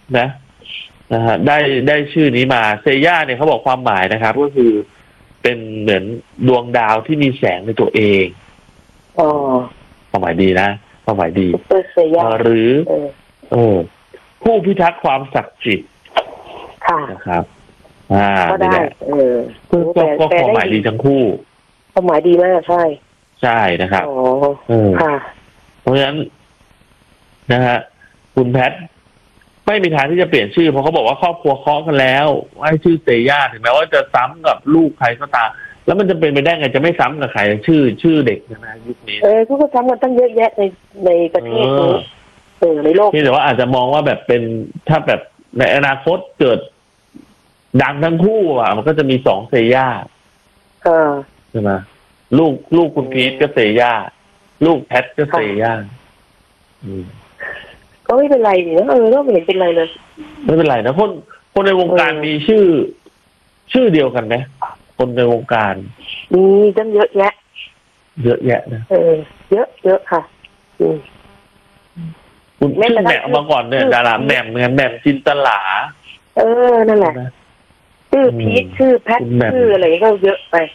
นะฮะได้ชื่อนี้มาเซย่าเนี่ยเขาบอกความหมายนะครับก็คือเป็นเหมือนดวงดาวที่มีแสงในตัวเองความหมายดีนะความหมายดีหรือผู้พิทักษ์ความศักดิ์สิทธิ์นะครับก็ได้ก็ความหมายดีทั้งคู่ความหมายดีมากใช่นะครับเพราะฉะนั้นนะฮะคุณแพทไม่มีทางที่จะเปลี่ยนชื่อเพราะเขาบอกว่าครอบครัวเคาะกันแล้วว่าชื่อเซย่าถึงแม้ว่าจะซ้ำกับลูกใครก็ตามแล้วมันจะเป็นไปได้ไงจะไม่ซ้ำกับใครชื่อเด็กนะยุคนี้ก็ซ้ำกันตั้งเยอะแยะในประเทศนี้ในโลกที่แต่ว่าอาจจะมองว่าแบบเป็นถ้าแบบในอนาคตเกิดดังทั้งคู่มันก็จะมีสองเซย่าใช่ไหมลูกคุณพีทก็เซย่าลูกแพทก็เซย่าก็ไม่เป็นไรนี่นะก็ไม่เห็นเป็นไรเลยไม่เป็นไรนะคนในวงการมีชื่อเดียวกันไหมคนในวงการมีตั้งเยอะแยะนะเยอะค่ะคุณชื่อแหม่มมาก่อนเนี่ยดาราแหม่มแหม่มจินตลานั่นแหละชื่อพีทชื่อแพทชื่ออะไรก็เยอะไป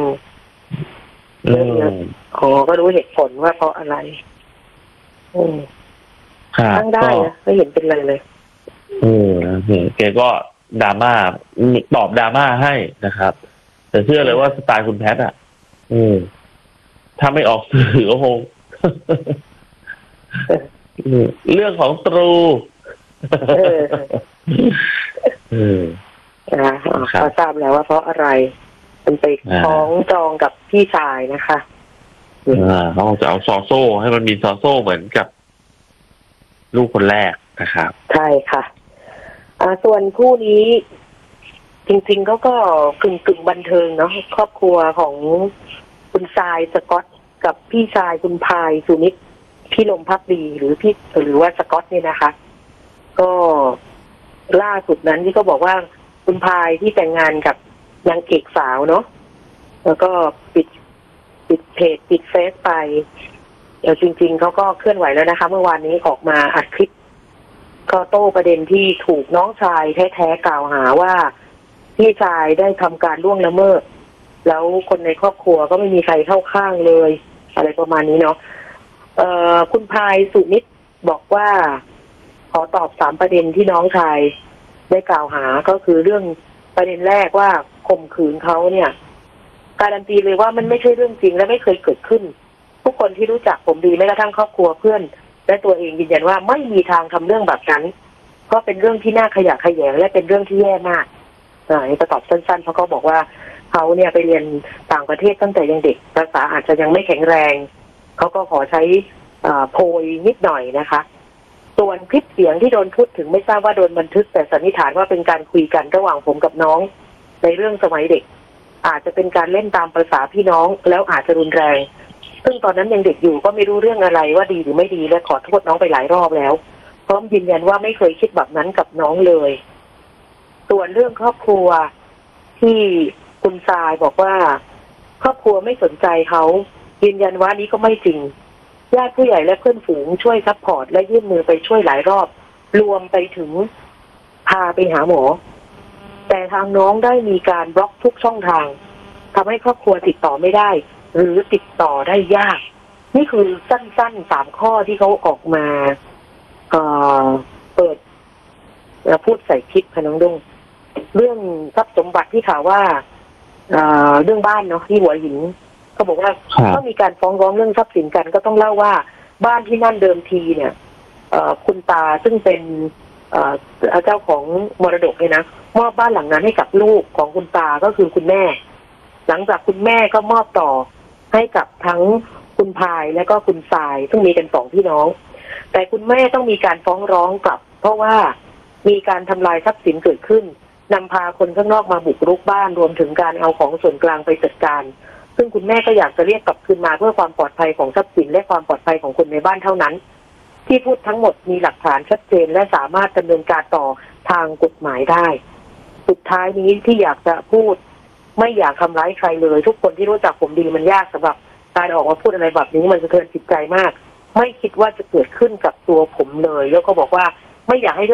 ก็รู้เหตุผลว่าเพราะอะไรตั้งได้นะไม่เห็นเป็นไรเลยแกก็ดราม่าตอบดราม่าให้นะครับแต่เชื่อเลยว่าสไตล์คุณแพทถ้าไม่ออกสื่อก็คงเรื่องของตรูเขาทราบแล้วว่าเพราะอะไรมันไปคล้องจองกับพี่ชายนะคะเขาจะเอาซอโซ่ให้มันมีซอโซ่เหมือนกับลูกคนแรกนะครับใช่ค่ะส่วนคู่นี้จริงๆเขาก็กึ่งบันเทิงเนาะครอบครัวของคุณทรายสก๊อตกับพี่ชายคุณพายสุนิทพี่ลมภักดีหรือว่าสก๊อตเนี่ยนะคะก็ล่าสุดนั้นที่เขาบอกว่าคุณพายที่แต่งงานกับนางเอกสาวเนาะแล้วก็ปิดเพจปิดเฟซไปจริงๆเขาก็เคลื่อนไหวแล้วนะคะเมื่อวานนี้ออกมาอัดคลิปก็โต้ประเด็นที่ถูกน้องชายแท้ๆกล่าวหาว่าพี่ชายได้ทำการล่วงละเมิดแล้วคนในครอบครัวก็ไม่มีใครเข้าข้างเลยอะไรประมาณนี้เนาะคุณพายสุนิทบอกว่าขอตอบ3ประเด็นที่น้องชายได้กล่าวหาก็คือเรื่องประเด็นแรกว่าข่มขืนเขาเนี่ยการันตีเลยว่ามันไม่ใช่เรื่องจริงและไม่เคยเกิดขึ้นทุกคนที่รู้จักผมดีแม้กระทั่งครอบครัวเพื่อนและตัวเองยืนยันว่าไม่มีทางทำเรื่องแบบนั้นเพราะเป็นเรื่องที่น่าขยะแขยงและเป็นเรื่องที่แย่มากนี่จะตอบสั้นๆเพราะเขาบอกว่าเขาเนี่ยไปเรียนต่างประเทศตั้งแต่ยังเด็กภาษาอาจจะยังไม่แข็งแรงเขาก็ขอใช้โพยนิดหน่อยนะคะส่วนคลิปเสียงที่โดนพูดถึงไม่ทราบว่าโดนบันทึกแต่สันนิษฐานว่าเป็นการคุยกันระหว่างผมกับน้องในเรื่องสมัยเด็กอาจจะเป็นการเล่นตามประสาพี่น้องแล้วอาจจะรุนแรงซึ่งตอนนั้นยังเด็กอยู่ก็ไม่รู้เรื่องอะไรว่าดีหรือไม่ดีและขอโทษน้องไปหลายรอบแล้วพร้อมยืนยันว่าไม่เคยคิดแบบนั้นกับน้องเลยส่วนเรื่องครอบครัวที่คุณทรายบอกว่าครอบครัวไม่สนใจเขายืนยันว่านี้ก็ไม่จริงญาติผู้ใหญ่และเพื่อนฝูงช่วยซัพพอร์ตและยื่นมือไปช่วยหลายรอบรวมไปถึงพาไปหาหมอแต่ทางน้องได้มีการบล็อกทุกช่องทางทำให้ครอบครัวติดต่อไม่ได้หรือติดต่อได้ยากนี่คือสั้นๆ3ข้อที่เขาออกมาเปิดพูดใส่คลิปค่ะน้องดุ้งเรื่องทรัพย์สมบัติที่ข่าวว่าเรื่องบ้านเนาะที่หัวหินเขาบอกว่าก็มีการฟ้องร้องเรื่องทรัพย์สินกันก็ต้องเล่าว่าบ้านที่นั่นเดิมทีเนี่ยคุณตาซึ่งเป็นเจ้าของมรดกเลยนะมอบบ้านหลังนั้นให้กับลูกของคุณตาก็คือคุณแม่หลังจากคุณแม่ก็มอบต่อให้กับทั้งคุณพายและก็คุณทรายซึ่งมีกัน2พี่น้องแต่คุณแม่ต้องมีการฟ้องร้องกลับเพราะว่ามีการทำลายทรัพย์สินเกิดขึ้นนำพาคนข้างนอกมาบุกรุกบ้านรวมถึงการเอาของส่วนกลางไปจัดการซึ่งคุณแม่ก็อยากจะเรียกกลับคืนมาเพื่อความปลอดภัยของทรัพย์สินและความปลอดภัยของคนในบ้านเท่านั้นที่พูดทั้งหมดมีหลักฐานชัดเจนและสามารถดำเนินการต่อทางกฎหมายได้สุดท้ายนี้ที่อยากจะพูดไม่อยากทำร้ายใครเลยทุกคนที่รู้จักผมดีมันยากสำหรับการออกมาพูดอะไรแบบนี้มันสะเทือนจิตใจมากไม่คิดว่าจะเกิดขึ้นกับตัวผมเลยแล้วก็บอกว่าไม่อยากให้